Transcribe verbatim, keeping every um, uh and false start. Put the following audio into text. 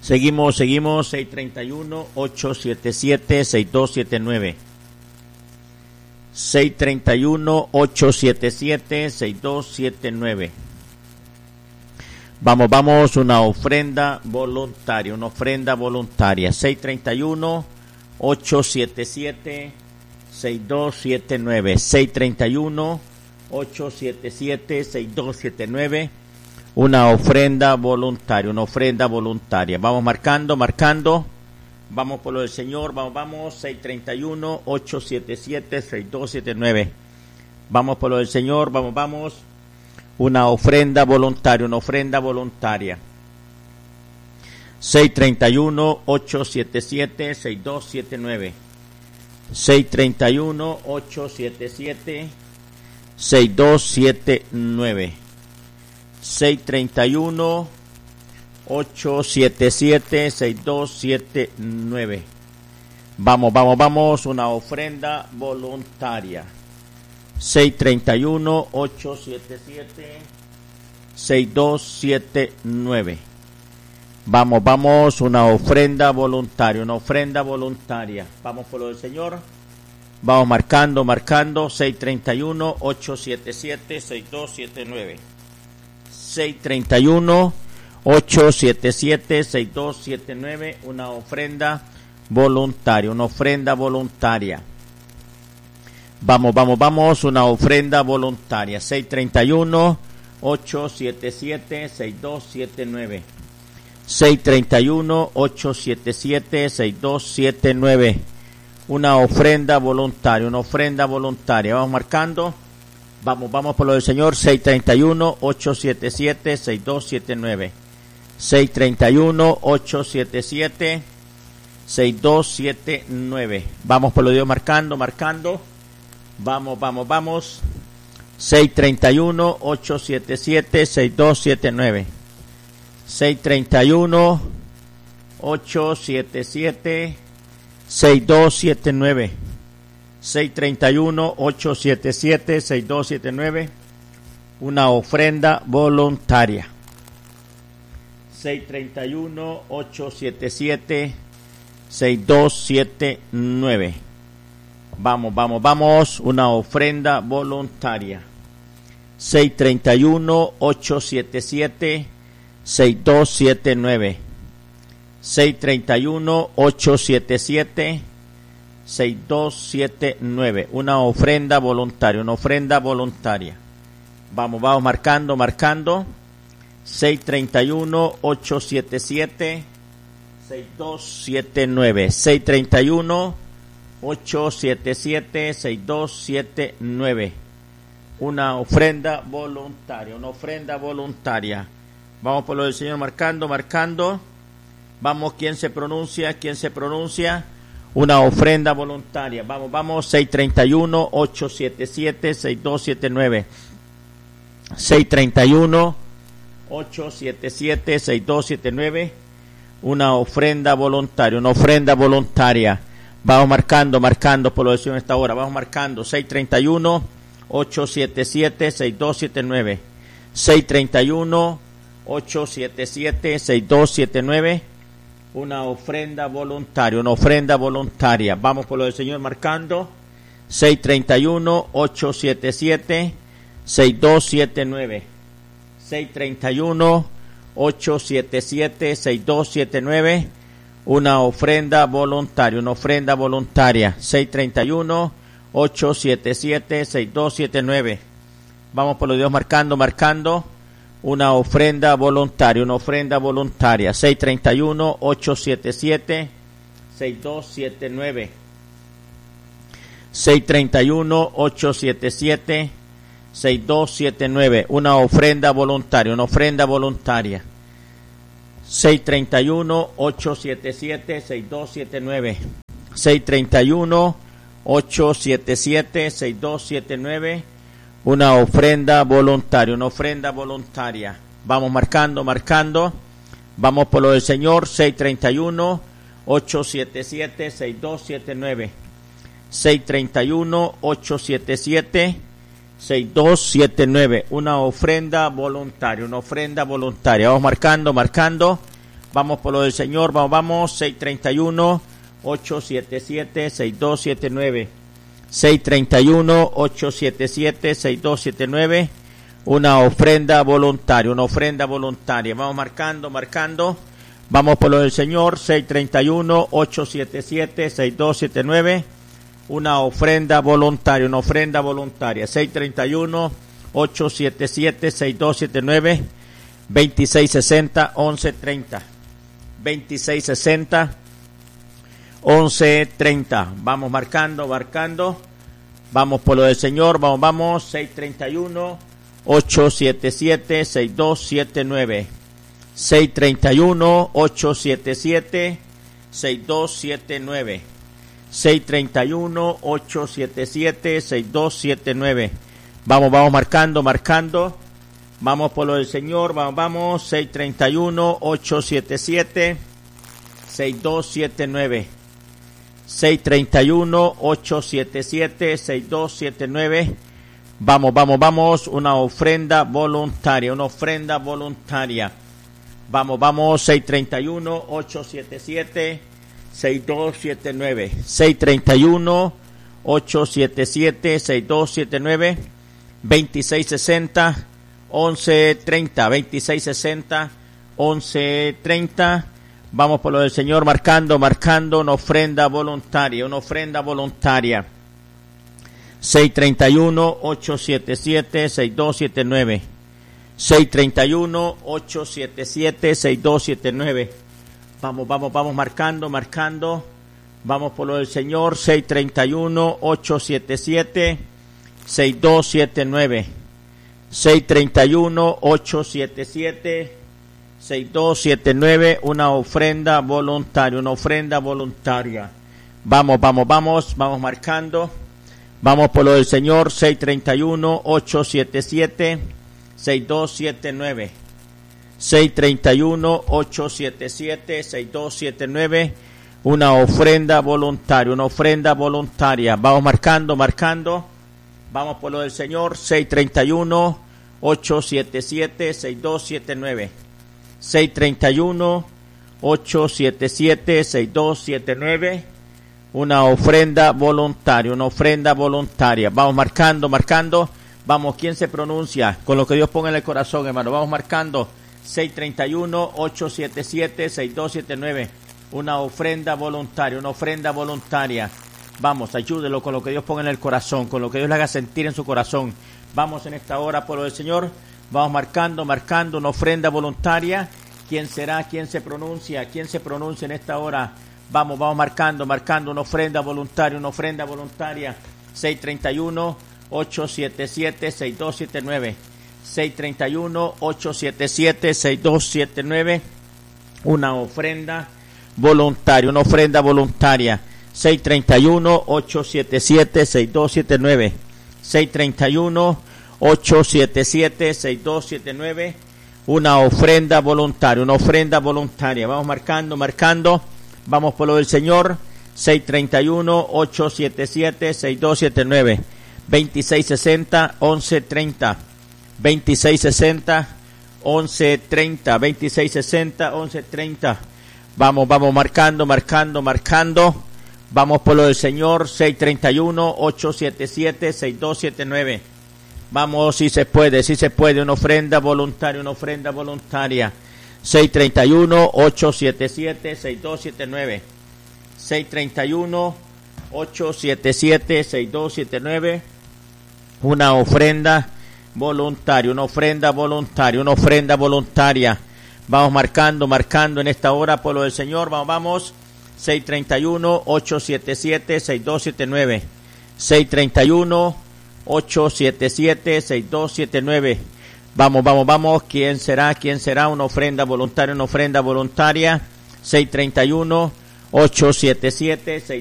Seguimos, seguimos, seis tres uno, ocho siete siete, seis dos siete nueve. seis tres uno, ocho siete siete, seis dos siete nueve. Vamos, vamos, una ofrenda voluntaria, una ofrenda voluntaria. seis tres uno, ocho siete siete, seis dos siete nueve. seis tres uno, ocho siete siete, seis dos siete nueve. Una ofrenda voluntaria, una ofrenda voluntaria. Vamos marcando, marcando. Vamos por lo del Señor, vamos, vamos. seis tres uno, ocho siete siete, seis dos siete nueve. Vamos por lo del Señor, vamos, vamos. Una ofrenda voluntaria, una ofrenda voluntaria. seis tres uno, ocho siete siete, seis dos siete nueve. seis tres uno, ocho siete siete, seis dos siete nueve. seis tres uno, ocho siete siete, seis dos siete nueve. Vamos, vamos, vamos, una ofrenda voluntaria. seis tres uno, ocho siete siete, seis dos siete nueve. Vamos, vamos, una ofrenda voluntaria, una ofrenda voluntaria. Vamos por lo del Señor. Vamos marcando, marcando. seis tres uno, ocho siete siete, seis dos siete nueve. seis tres uno, ocho siete siete, seis dos siete nueve. Una ofrenda voluntaria, una ofrenda voluntaria. Vamos, vamos, vamos, una ofrenda voluntaria. seis tres uno, ocho siete siete, seis dos siete nueve. seis tres uno, ocho siete siete, seis dos siete nueve. Una ofrenda voluntaria, una ofrenda voluntaria. Vamos marcando. Vamos, vamos por lo del Señor. seis tres uno, ocho siete siete, seis dos siete nueve. seis tres uno, ocho siete siete, seis dos siete nueve. Vamos por lo de Dios marcando, marcando. Vamos, vamos, vamos. seis tres uno, ocho siete siete, seis dos siete nueve. seis tres uno, ocho siete siete, seis dos siete nueve. seis tres uno, ocho siete siete, seis dos siete nueve. Una ofrenda voluntaria. seis tres uno, ocho siete siete, seis dos siete nueve. Vamos, vamos, vamos. Una ofrenda voluntaria. seis tres uno, ocho siete siete, seis dos siete nueve. seis tres uno, ocho siete siete, seis dos siete nueve. Una ofrenda voluntaria, una ofrenda voluntaria. Vamos, vamos marcando, marcando. seis tres uno, ocho siete siete, seis dos siete nueve. seis tres uno, ocho siete siete, seis dos siete nueve. Una ofrenda voluntaria, una ofrenda voluntaria. Vamos por lo del Señor marcando, marcando. Vamos, ¿quién se pronuncia? ¿Quién se pronuncia? Una ofrenda voluntaria. Vamos, vamos. seis tres uno, ocho siete siete, seis dos siete nueve. seis tres uno, ocho siete siete, seis dos siete nueve. Una ofrenda voluntaria, una ofrenda voluntaria. Vamos marcando, marcando por lo del Señor en esta hora. Vamos marcando. seis tres uno, ocho siete siete, seis dos siete nueve. seis tres uno, ocho siete siete, seis dos siete nueve. Una ofrenda voluntaria, una ofrenda voluntaria. Vamos por lo del Señor marcando. seis tres uno, ocho siete siete, seis dos siete nueve. seis tres uno, ocho siete siete, seis dos siete nueve. Una ofrenda voluntaria, una ofrenda voluntaria. seis tres uno, ocho siete siete, seis dos siete nueve. Vamos por lo de Dios marcando, marcando. Una ofrenda voluntaria, una ofrenda voluntaria. seis tres uno, ocho siete siete, seis dos siete nueve. seis tres uno, ocho siete siete, seis dos siete nueve. Una ofrenda voluntaria, una ofrenda voluntaria. seis tres uno, ocho siete siete, seis dos siete nueve. seis tres uno, ocho siete siete, seis dos siete nueve. Una ofrenda voluntaria, una ofrenda voluntaria. Vamos marcando, marcando. Vamos por lo del Señor. seis tres uno, ocho siete siete, seis dos siete nueve. seis tres uno, ocho siete siete, seis dos siete nueve. Una ofrenda voluntaria, una ofrenda voluntaria. Vamos marcando, marcando. Vamos por lo del Señor, vamos, vamos, seis treinta y uno, ocho siete siete, seis dos siete nueve. seis treinta y uno, ocho siete siete, seis dos siete nueve. Una ofrenda voluntaria, una ofrenda voluntaria. Vamos marcando, marcando. Vamos por lo del Señor, seis treinta y uno, ocho siete siete, seis dos siete nueve. Una ofrenda voluntaria, una ofrenda voluntaria. seis treinta y uno, ocho siete siete, seis dos siete nueve. veintiséis sesenta, once treinta. veintiséis sesenta, once treinta. Vamos marcando, marcando. Vamos por lo del Señor, vamos, vamos. seis treinta y uno, ocho siete siete, seis dos siete nueve. seis treinta y uno, ocho siete siete, seis dos siete nueve. seis treinta y uno, ocho siete siete, seis dos siete nueve. Vamos, vamos marcando, marcando. Vamos por lo del Señor, vamos, vamos. seis treinta y uno, ocho siete siete, seis dos siete nueve. seis treinta y uno, ocho siete siete, seis dos siete nueve. Vamos, vamos, vamos. Una ofrenda voluntaria, una ofrenda voluntaria. Vamos, vamos. seis treinta y uno, ocho siete siete, seis dos siete nueve. seis treinta y uno, ocho siete siete, seis dos siete nueve. veintiséis sesenta, once treinta. veintiséis sesenta, once treinta. Vamos por lo del Señor, marcando, marcando. Una ofrenda voluntaria, una ofrenda voluntaria. seis treinta y uno, ocho siete siete, seis dos siete nueve. seis treinta y uno, ocho siete siete, seis dos siete nueve. Vamos, vamos, vamos marcando, marcando. Vamos por lo del Señor. seis treinta y uno, ocho siete siete, seis dos siete nueve. seis treinta y uno, ocho siete siete, seis dos siete nueve. Una ofrenda voluntaria, una ofrenda voluntaria. Vamos, vamos, vamos, vamos marcando. Vamos por lo del Señor. seis treinta y uno, ocho siete siete, seis dos siete nueve. seis treinta y uno, ocho siete siete, seis dos siete nueve. Una ofrenda voluntaria, una ofrenda voluntaria. Vamos marcando, marcando. Vamos por lo del Señor. seis treinta y uno, ocho siete siete, seis dos siete nueve. seis treinta y uno, ocho siete siete, seis dos siete nueve. Una ofrenda voluntaria, una ofrenda voluntaria. Vamos marcando, marcando. Vamos, ¿quién se pronuncia? Con lo que Dios ponga en el corazón, hermano. Vamos marcando. seis treinta y uno, ocho siete siete, seis dos siete nueve. Una ofrenda voluntaria, una ofrenda voluntaria. Vamos, ayúdelo con lo que Dios ponga en el corazón, con lo que Dios le haga sentir en su corazón. Vamos en esta hora por lo del Señor. Vamos marcando, marcando una ofrenda voluntaria. ¿Quién será? ¿Quién se pronuncia? ¿Quién se pronuncia en esta hora? Vamos, vamos marcando, marcando una ofrenda voluntaria, una ofrenda voluntaria. seis treinta y uno, ocho siete siete, seis dos siete nueve. seis treinta y uno, ocho siete siete, seis dos siete nueve. Una ofrenda voluntaria, una ofrenda voluntaria. seis treinta y uno, ocho siete siete, seis dos siete nueve. seis treinta y uno, ocho siete siete, seis dos siete nueve. Una ofrenda voluntaria, una ofrenda voluntaria. Vamos marcando, marcando. Vamos por lo del Señor. seis treinta y uno, ocho siete siete, seis dos siete nueve. veintiséis sesenta, once treinta. veintiséis sesenta, once treinta. veintiséis sesenta, once treinta. Vamos, vamos marcando, marcando, marcando. Vamos por lo del Señor. seis treinta y uno, ocho siete siete, seis dos siete nueve. Vamos, si se puede, si se puede. Una ofrenda voluntaria, una ofrenda voluntaria. seis treinta y uno, ocho siete siete, seis dos siete nueve. seis treinta y uno, ocho siete siete, seis dos siete nueve. Una ofrenda voluntaria, una ofrenda voluntaria, una ofrenda voluntaria. Vamos marcando, marcando en esta hora por lo del Señor. Vamos, vamos. seis treinta y uno, ocho siete siete, seis dos siete nueve. seis treinta y uno, ocho siete siete, seis dos siete nueve. Vamos, vamos, vamos. ¿Quién será? ¿Quién será? Una ofrenda voluntaria, una ofrenda voluntaria. seis treinta y uno, ocho siete siete, seis